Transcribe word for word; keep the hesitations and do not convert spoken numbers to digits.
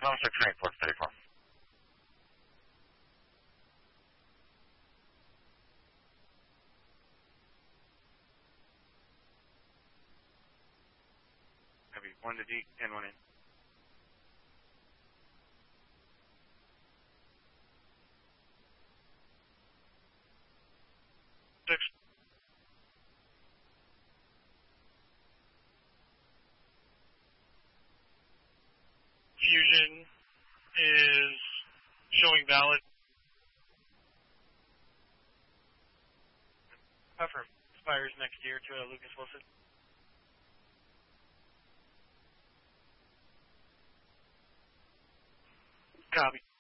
one six eight, four thirty-four. Copy. One to D and one in. Six. Fusion is showing valid. Affirm. Expires next year to uh, Lucas Wilson. Copy.